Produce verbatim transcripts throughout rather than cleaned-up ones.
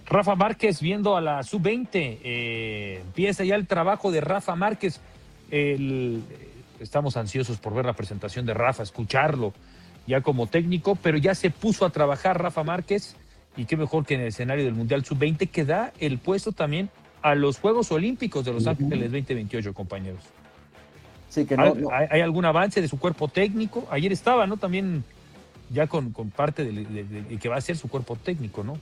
Rafa Márquez viendo a la sub veinte, eh, empieza ya el trabajo de Rafa Márquez. El, estamos ansiosos por ver la presentación de Rafa, escucharlo ya como técnico, pero ya se puso a trabajar Rafa Márquez, y qué mejor que en el escenario del Mundial sub veinte, que da el puesto también a los Juegos Olímpicos de Los Ángeles veinte veintiocho, compañeros. Sí, que no, ¿Hay, no. hay, ¿Hay algún avance de su cuerpo técnico? Ayer estaba, ¿no? También ya con, con parte de, de, de, de que va a ser su cuerpo técnico, ¿no?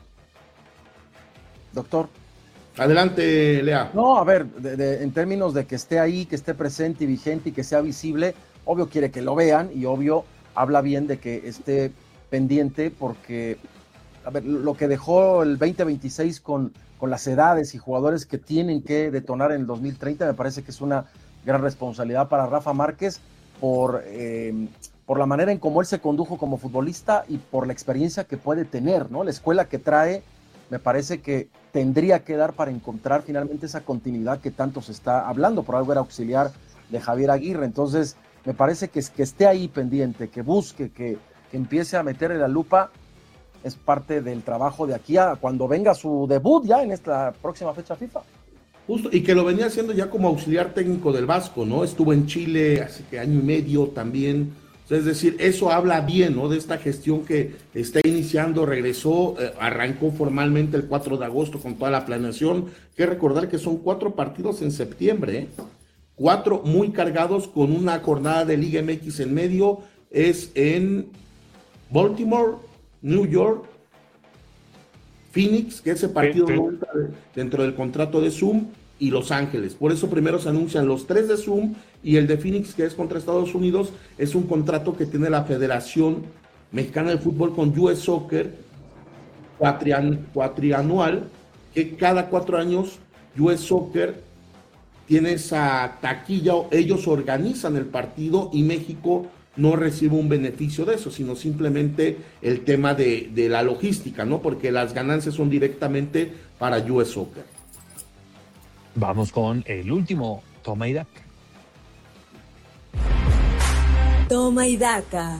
Doctor. Adelante, Lea. No, a ver, de, de, en términos de que esté ahí, que esté presente y vigente y que sea visible, obvio quiere que lo vean y obvio habla bien de que esté pendiente, porque, a ver, lo que dejó el veinte veintiséis con, con las edades y jugadores que tienen que detonar en el dos mil treinta, me parece que es una gran responsabilidad para Rafa Márquez por, eh, por la manera en cómo él se condujo como futbolista y por la experiencia que puede tener, ¿no? La escuela que trae, me parece que tendría que dar para encontrar finalmente esa continuidad que tanto se está hablando. Por algo era auxiliar de Javier Aguirre. Entonces, me parece que, que esté ahí pendiente, que busque, que, que empiece a meterle la lupa, es parte del trabajo de aquí a cuando venga su debut ya en esta próxima fecha FIFA. Justo, y que lo venía haciendo ya como auxiliar técnico del Vasco, ¿no? Estuvo en Chile hace que año y medio también. Es decir, eso habla bien, ¿no? De esta gestión que está iniciando, regresó, eh, arrancó formalmente el cuatro de agosto con toda la planeación. Hay que recordar que son cuatro partidos en septiembre, ¿eh? Cuatro muy cargados con una jornada de Liga M X en medio. Es en Baltimore, New York, Phoenix, que ese partido no entra dentro del contrato de Zoom, y Los Ángeles. Por eso primero se anuncian los tres de Zoom, y el de Phoenix, que es contra Estados Unidos, es un contrato que tiene la Federación Mexicana de Fútbol con U S Soccer, cuatrian, cuatrianual, que cada cuatro años U S Soccer tiene esa taquilla, ellos organizan el partido y México no recibe un beneficio de eso, sino simplemente el tema de, de la logística, ¿no? Porque las ganancias son directamente para U S Soccer. Vamos con el último Toma y Daca. Toma y Daca.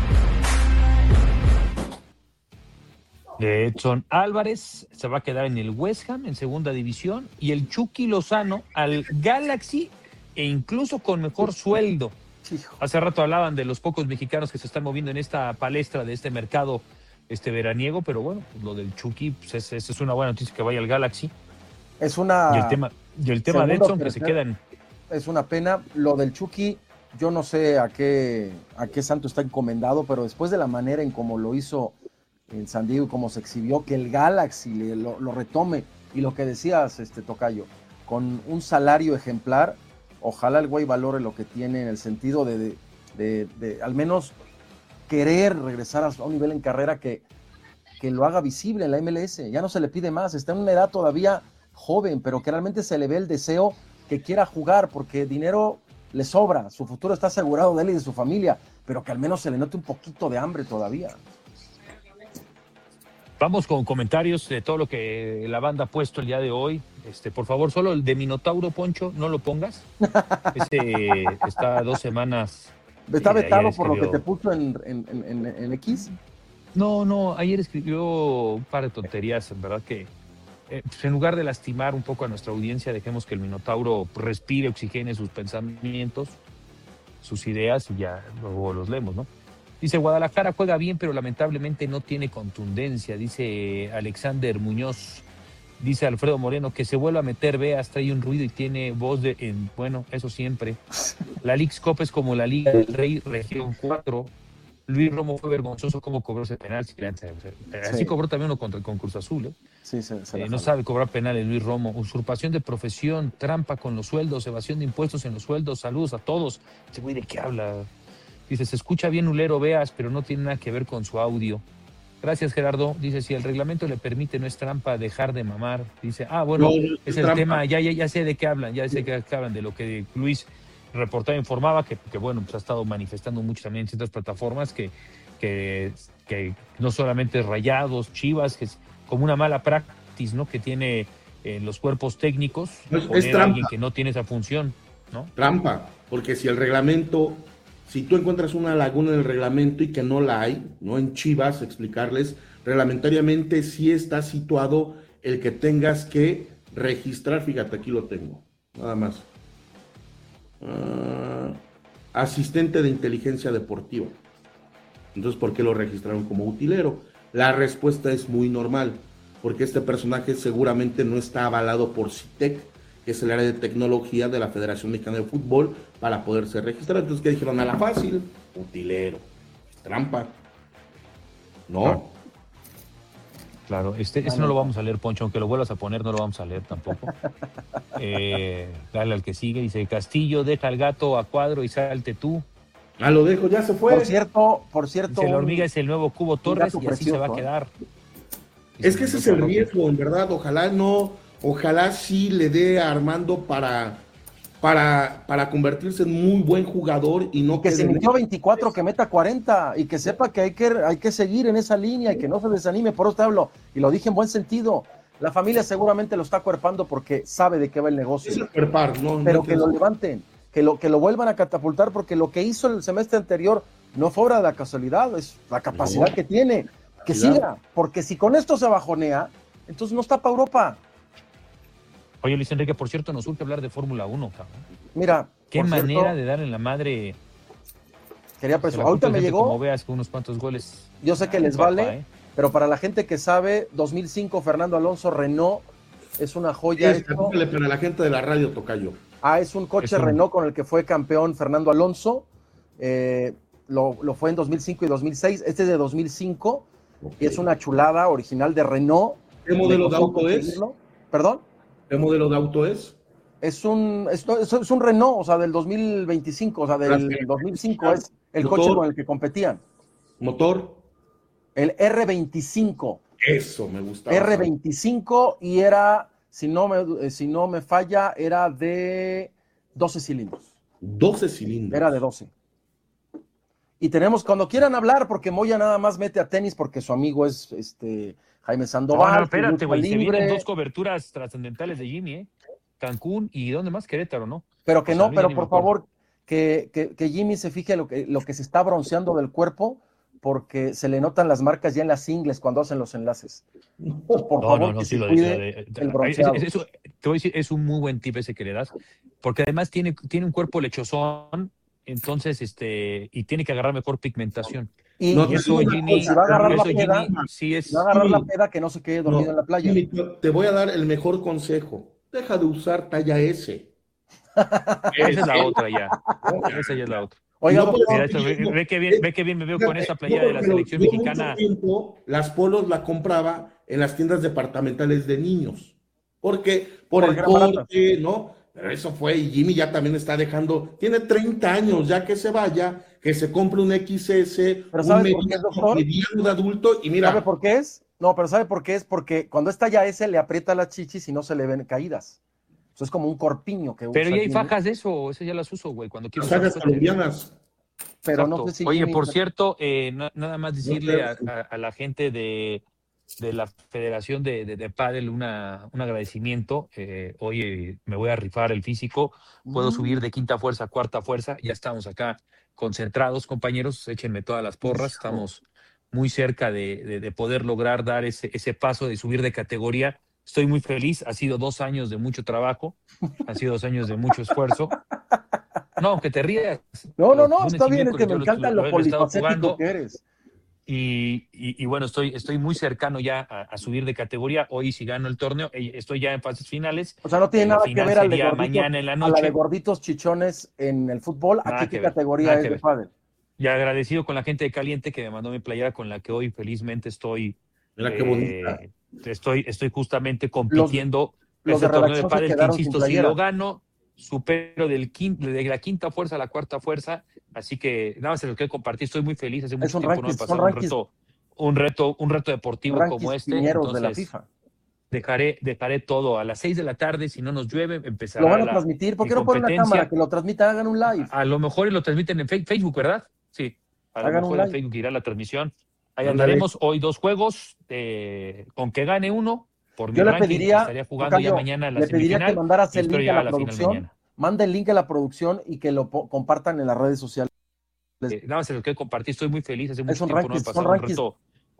Edson Álvarez se va a quedar en el West Ham en segunda división, y el Chucky Lozano al Galaxy, e incluso con mejor sueldo. Hace rato hablaban de los pocos mexicanos que se están moviendo en esta palestra de este mercado este veraniego, pero bueno, pues lo del Chucky, pues es, es, es una buena noticia que vaya al Galaxy. Es una... Y el tema, y el tema de Edson, que se quedan... Es una pena. Lo del Chucky, yo no sé a qué, a qué santo está encomendado, pero después de la manera en cómo lo hizo en San Diego, cómo se exhibió, que el Galaxy lo, lo retome, y lo que decías, este Tocayo, con un salario ejemplar, ojalá el güey valore lo que tiene en el sentido de, de, de, de al menos querer regresar a un nivel en carrera que, que lo haga visible en la M L S. Ya no se le pide más, está en una edad todavía joven, pero que realmente se le ve el deseo que quiera jugar, porque dinero le sobra, su futuro está asegurado de él y de su familia, pero que al menos se le note un poquito de hambre todavía. Vamos con comentarios de todo lo que la banda ha puesto el día de hoy. Este, por favor, solo el de Minotauro, Poncho, no lo pongas. Ese está dos semanas. ¿Está eh, vetado por escribió... lo que te puso en, en, en, en X? No, no, ayer escribió un par de tonterías, en verdad que eh, pues en lugar de lastimar un poco a nuestra audiencia, dejemos que el Minotauro respire, oxigene sus pensamientos, sus ideas, y ya luego los leemos, ¿no? Dice, Guadalajara juega bien, pero lamentablemente no tiene contundencia. Dice Alexander Muñoz. Dice Alfredo Moreno, que se vuelva a meter Veas, trae un ruido y tiene voz de... En, bueno, eso siempre. La Leagues Cup es como la Liga del Rey, región cuatro. Luis Romo fue vergonzoso cómo cobró ese penal. Así sí. Cobró también uno contra el Cruz Azul. ¿eh? Sí, se, se eh, no sabe cobrar penales Luis Romo. Usurpación de profesión, trampa con los sueldos, evasión de impuestos en los sueldos. Saludos a todos. Ese güey, ¿de qué habla? Dice, se escucha bien Ulero Veas, pero no tiene nada que ver con su audio. Gracias, Gerardo. Dice, si el reglamento le permite, no es trampa dejar de mamar. Dice, ah, bueno, no, es, es el trampa. tema, ya, ya, ya sé de qué hablan, ya sé de qué hablan, de lo que Luis reportaba, informaba, que, que bueno, pues ha estado manifestando mucho también en ciertas plataformas, que, que, que no solamente Rayados, Chivas, que es como una mala práctica, ¿no? Que tiene eh, los cuerpos técnicos, es, poner es trampa. a alguien que no tiene esa función, ¿no? Trampa, porque si el reglamento... Si tú encuentras una laguna en el reglamento y que no la hay, ¿no? En Chivas, explicarles, reglamentariamente sí está situado el que tengas que registrar, fíjate, aquí lo tengo, nada más. Uh, asistente de inteligencia deportiva. Entonces, ¿por qué lo registraron como utilero? La respuesta es muy normal, porque este personaje seguramente no está avalado por CITEC, que es el área de tecnología de la Federación Mexicana de Fútbol, para poderse registrar. Entonces, ¿qué dijeron? A la fácil, utilero, trampa. No. Claro, claro. este, este no lo vamos a leer, Poncho, aunque lo vuelvas a poner, no lo vamos a leer tampoco. Eh, dale al que sigue, dice, Castillo, deja al gato a cuadro y salte tú. Ah, lo dejo, ya se fue. Por cierto, por cierto. Dice, la hormiga es el nuevo Cubo Torres y así precioso, se va a quedar. ¿eh? Es que ese es el riesgo, en verdad. Ojalá no, ojalá sí le dé a Armando para, para, para convertirse en muy buen jugador y no que quede se en- metió veinticuatro, que meta cuarenta y que sepa que hay que hay que seguir en esa línea y que no se desanime. Por eso te hablo, y lo dije en buen sentido. La familia seguramente lo está cuerpando porque sabe de qué va el negocio. Es el cuerpar, no, no Pero hay que lo levanten, que lo, que lo vuelvan a catapultar, porque lo que hizo el semestre anterior no fue obra de la casualidad, es la capacidad No. que tiene, que Claro. siga, porque si con esto se bajonea, entonces no está para Europa. Oye, Luis Enrique, por cierto, nos urge hablar de Fórmula uno, cabrón. Mira, Qué por manera cierto, de darle la madre. quería Se preso- la ahorita culpa me es gente, como llegó, veas, con unos cuantos goles. yo sé que les Papá, vale, ¿eh? pero para la gente que sabe, dos mil cinco Fernando Alonso Renault es una joya Es, esto. para la gente de la radio, tocayo. Ah, es un coche Es un- Renault con el que fue campeón Fernando Alonso. Eh, lo, lo fue en dos mil cinco y dos mil seis. Este es de dos mil cinco y es una chulada original de Renault. ¿Qué modelo Le de costó auto es? conseguirlo. ¿Perdón? ¿Qué modelo de auto es? Es un, es, es un Renault, o sea, del dos mil veinticinco, o sea, del Gracias. dos mil cinco es el Motor. coche con el que competían. Motor. El R veinticinco. Eso me gusta. R veinticinco y era, si no me, eh, si no me falla, era de doce cilindros. doce cilindros. Era de doce. Y tenemos, cuando quieran hablar, porque Moya nada más mete a tenis porque su amigo es este Jaime No, Sandoval. no, espérate, lucha güey. Se libre, vienen dos coberturas trascendentales de Jimmy, ¿eh? Cancún y ¿dónde más? Querétaro, ¿no? Pero que O sea, no, mira, pero ni por me acuerdo. favor, que, que, que Jimmy se fije lo que, lo que se está bronceando del cuerpo, porque se le notan las marcas ya en las ingles cuando hacen los enlaces. Por No, favor, no, no, que sí se lo cuide dice. el bronceado. Es, es- es- te voy a decir, es un muy buen tip ese que le das, porque además tiene, tiene un cuerpo lechosón, entonces, este, y tiene que agarrar mejor pigmentación. Y, No, Y te eso, digo una Jimmy, si va a agarrar y la eso, peda, Jimmy, sí es. si va a agarrar la Jimmy, peda, que no se quede dormido No, en la playa. Jimmy, te- te voy a dar el mejor consejo. Deja de usar talla S. Esa es la otra ya. Esa ya es la otra. Oiga, No doctor, puedes- Mira, esto, ve, ve que bien, ve que bien me veo con esa playera Yo, de la porque selección yo mexicana. mucho tiempo las polos la compraba en las tiendas departamentales de niños. Porque por Porque el eran baratas. corte, ¿no? Pero eso fue, y Jimmy ya también está dejando, tiene treinta años, ya que se vaya, que se compre un X S, ¿Pero un sabe por qué, mediano, doctor? mediano de adulto, y mira, ¿sabe por qué es? No, pero ¿sabe por qué es? Porque cuando está ya ese, le aprieta las chichis y no se le ven caídas. Eso es como un corpiño que Pero usa ya hay Jimmy, fajas de eso, esas ya las uso, güey, cuando quiero las usar sagas suéter. colombianas. pero Exacto. no sé si Oye, Jimmy- por cierto, eh, na- nada más decirle a, creo. a- a la gente de, de la Federación de, de, de Pádel una, un agradecimiento. Eh, hoy eh, me voy a rifar el físico, puedo Mm. subir de quinta fuerza a cuarta fuerza. Ya estamos acá concentrados, compañeros. Échenme todas las porras. Hijo. Estamos muy cerca de, de- de poder lograr dar ese, ese paso de subir de categoría. Estoy muy feliz. Ha sido dos años de mucho trabajo, han sido dos años de mucho esfuerzo. No, que te rías. No, no, no, Lunes está y bien, es que miércoles me yo lo- encanta lo- lo, lo he estado polifacético jugando. que eres. Y, y- y bueno, estoy, estoy muy cercano ya a, a subir de categoría. Hoy si gano el torneo, eh, estoy ya en fases finales. O sea, no tiene Eh, nada la que final ver al de sería gorditos, mañana en la a la noche. de gorditos chichones en el fútbol. Nada ¿Aquí que qué ver, categoría nada es que de ver. pádel? Y agradecido con la gente de Caliente que me mandó mi playera con la que hoy felizmente estoy. Mira qué eh, bonita. estoy, estoy justamente compitiendo los ese de torneo de redacción se pádel que, quedaron insisto, sin si playera. lo gano, supero del quin- de la quinta fuerza a la cuarta fuerza. Así que nada más se lo que compartir. Estoy muy feliz. Hace mucho un tiempo no me rankings- son pasaba un rankings- reto, un reto, un reto deportivo Rankings como este. piñeros de la Entonces, FIFA. dejaré, dejaré todo a las seis de la tarde. Si no nos llueve, empezará Lo van a la- transmitir. ¿Por mi qué no ponen una competencia. cámara que lo transmita? Hagan un live. A lo mejor lo transmiten en Fe- Facebook, ¿verdad? Sí. A lo Hagan un mejor en live. Facebook irá la transmisión. Ahí Ándale. andaremos hoy dos juegos. eh, con que gane uno, por mi Yo le ranking, pediría, estaría jugando Tocayo, ya mañana la le pediría semifinal. que mandaras y el espero link a llegar la a la final producción. mañana. Manda el link a la producción y que lo po- compartan en las redes sociales. Eh, nada más se lo que compartí. Estoy muy feliz. Hace mucho un tiempo no me rankings, son pasaba un rankings. reto,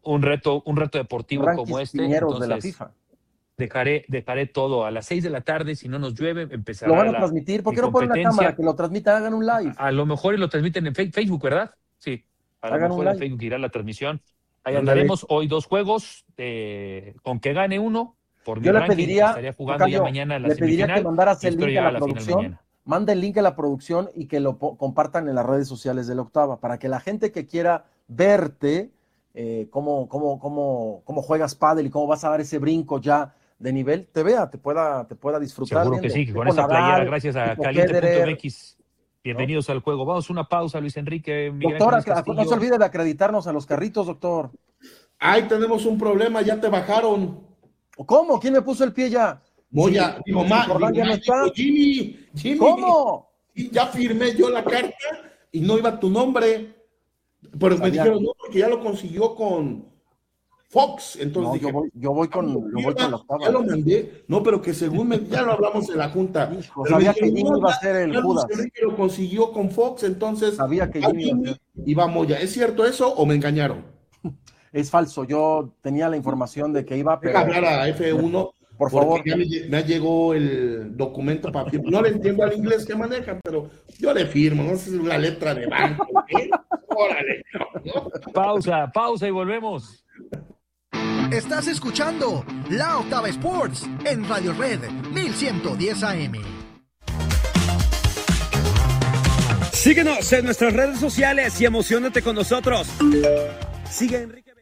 un reto, un reto deportivo como este. Entonces, de la FIFA. Dejaré, dejaré todo a las seis de la tarde, si no nos llueve, empezará ¿Lo van a la, transmitir? ¿Por qué no ponen la cámara? Que lo transmita, hagan un live. A, a lo mejor y lo transmiten en Facebook, ¿verdad? Sí, a hagan lo mejor en Facebook irá la transmisión. Ahí andaremos hoy dos juegos, eh, con que gane uno, por mi Yo le ranking, pediría, estaría jugando Tocayo, ya mañana la le pediría semifinal, que mandaras el link a la, la producción, manda el link a la producción y que lo compartan en las redes sociales de la Octava, para que la gente que quiera verte, eh, cómo, cómo, cómo, cómo juegas pádel y cómo vas a dar ese brinco ya de nivel, te vea, te pueda, te pueda disfrutar. Seguro que sí, que con esa playera, gracias a caliente punto m x. Bienvenidos ¿no? al juego. Vamos a una pausa, Luis Enrique. Miguel doctor, no se olvide de acreditarnos a los carritos, doctor. Ay, tenemos un problema, ya te bajaron. ¿Cómo? ¿Quién me puso el pie ya? Moya, sí, digo, ma, digo, ya no está. Jimmy, Jimmy. ¿Cómo? Y ya firmé yo la carta y no iba tu nombre. Pero me dijeron, no, porque ya lo consiguió con Fox. Entonces no, dije, yo voy, yo voy con, yo voy con la Octava. Ya lo mandé. No, pero que según me, ya lo hablamos en la junta. Hijo, sabía que Jimmy iba a ser el Judas. Que lo consiguió con Fox, entonces. Sabía que Jimmy iba a ser. Y va Moya. ¿Es cierto eso o me engañaron? Es falso. Yo tenía la información de que iba, pero. Deja hablar a F uno. Por favor. Ya me, me llegó el documento para firmar. No le entiendo al inglés que manejan, pero yo le firmo. No sé si es una letra de banco. ¿eh? Órale. ¿no? Pausa, pausa y volvemos. Estás escuchando La Octava Sports en Radio Red mil ciento diez A M. Síguenos en nuestras redes sociales y emociónate con nosotros. Sigue Enrique.